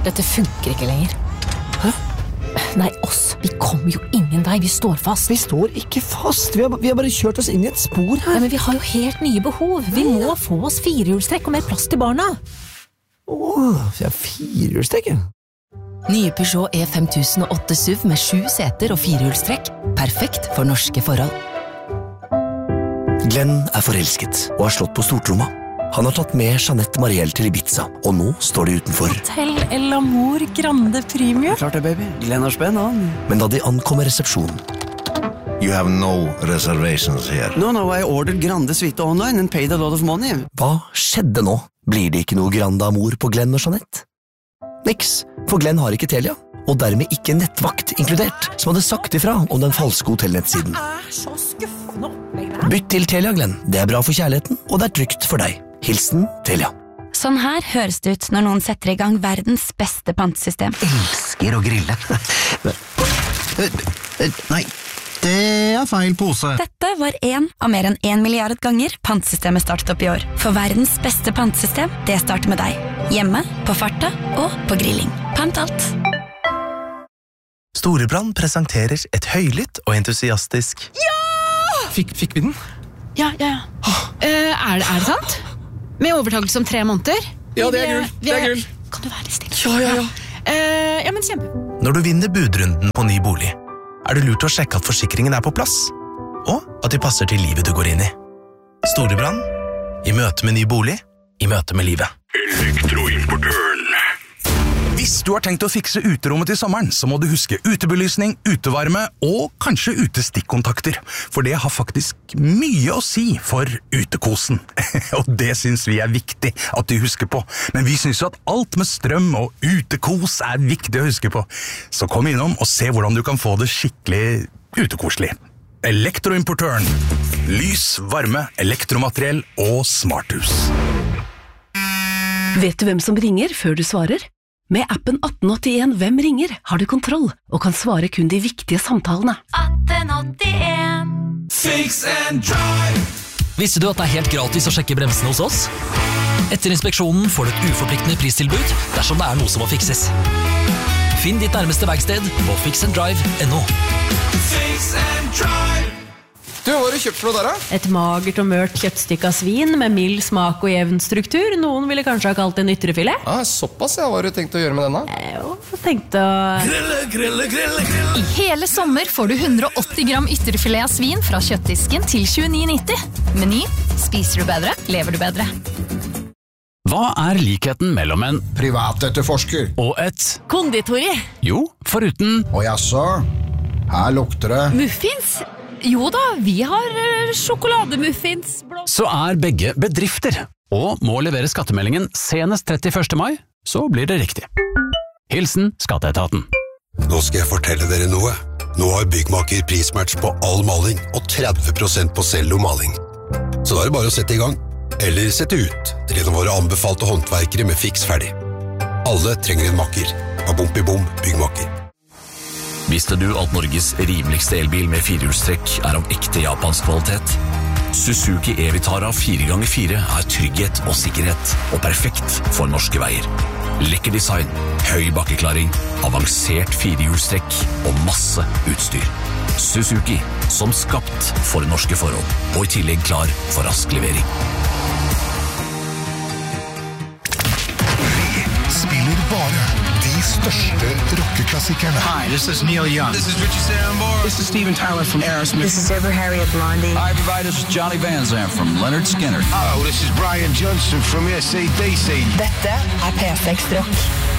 Dette funker ikke lenger. Hæ? Nei, oss. Vi kommer jo ingen vei. Vi står fast. Vi står ikke fast. Vi har bare kjørt oss inn I et spor her. Ja, men vi har jo helt nye behov. Vi må få oss firehjulstrekk og mer plass til barna. Vi har firehjulstrekk. Nye Peugeot E5008 SUV med 7 seter og firehjulstrekk. Perfekt for norske forhold. Glenn forelsket og har slått på stortromma. Han har tatt med Jeanette Marielle til Ibiza, og nå står de utenfor. Hotel El Amor Grande Premium. Klart det, baby. Glenn har spenn, han. Men da de ankommer resepsjonen, You have no reservations here. No, I ordered Grande Suite online and paid a lot of money. hva skjedde nå? Blir det ikke noe Grande Amor på Glenn og Jeanette? Niks, for Glenn har ikke Telia, og dermed ikke nettvakt inkludert, som hadde sagt ifra om den falske hotellnettsiden. Så skuffende opplegg det her. Bytt til Telia, Glenn. Det bra for kjærligheten, og det trygt for deg. Hilsen Telia. Sånn her høres det ut når noen setter I gang verdens beste pantesystem. Elsker å grille. Nei, det feil pose. Dette var en av mer enn 1 milliard ganger pantesystemet startet opp I år. For verdens beste pantesystem, det starter med deg. Hjemme, på farta og på grilling. Pant alt. Storebrand presenterer et høylytt og entusiastisk. Fikk vi den? Ja. Er det sant? Med overtakelse om 3 måneder? Ja, det er gull. Kan du være litt stille? Ja. Ja, men kjempe. Når du vinner budrunden på ny bolig, det lurt å sjekke at forsikringen på plass, og at de passer til livet du går inn I. Storebrand, I møte med ny bolig, I møte med livet. Elektroimportøren. Hvis du har tenkt å fikse uterommet til sommeren, så må du huske utebelysning, utevarme og kanskje utestikkontakter, for det har faktisk mye å si for utekosen. Og det synes vi viktig at du husker på. Men vi synes jo at alt med strøm og utekos viktig å huske på. Så kom innom og se hvordan du kan få det skikkelig utekoselig. Elektroimportøren. Lys, varme, elektromateriell og smarthus. Vet du hvem som ringer før du svarer? Med appen 1881 Hvem ringer har du kontroll og kan svare kun de viktige samtalene. 1881. Fix and drive. Visste du at det helt gratis å sjekke bremsene hos oss? Etter inspeksjonen får du et uforpliktende pristilbud dersom det noe som må fikses. Finn ditt nærmeste verksted på fixanddrive.no. Fix and drive. Du, hva har du kjøpt for noe der, da? Et magert og mørt kjøttstykke av svin med mild smak og jevn struktur. Noen ville kanskje ha kalt det en ytrefilet. Såpass, ja. Hva har du tenkt å gjøre med denne? Jeg tenkte å... Grille. I hele sommer får du 180 gram ytterfilet av svin fra kjøttdisken til 29,90. Meny. Spiser du bedre, lever du bedre. Hva likheten mellom en privatetterforsker og et konditori? Jo, foruten Og jaså, her lukter det muffins? Jo da, vi har sjokolademuffins. så begge bedrifter, og må levere skattemeldingen senest 31. mai, så blir det riktig. Hilsen Skatteetaten. Nå skal jeg fortelle dere noe. Nå har Byggmaker prismatch på all maling og 30% på cellomaling. Så da det bare å sette I gang, eller sette ut, til en av våre anbefalte håndverkere med fiks ferdig. Alle trenger en makker. Bom, Byggmaker. Visste du at Norges rimeligste elbil med firehjulstrekk av ekte japansk kvalitet? Suzuki E-Vitara 4x4 trygghet og sikkerhet, og perfekt for norske veier. Lekker design, høy bakkeklaring, avansert firehjulstrekk og masse utstyr. Suzuki, som skapt for norske forhold, og I tillegg klar for rask levering. Vi spiller bare de største rockeklassikerne. Hi, this is Neil Young. This is Richie Sambora. This is Steven Tyler from Aerosmith. This is Deborah Harry of Blondie. Hi, everybody. This is Johnny Van Zandt from Leonard Skinner. Hello, this is Brian Johnson from AC/DC. Dette P6 Rock.